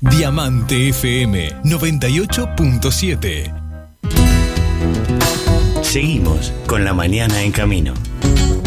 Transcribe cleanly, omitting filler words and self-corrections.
Diamante FM 98.7. Seguimos con La Mañana en Camino.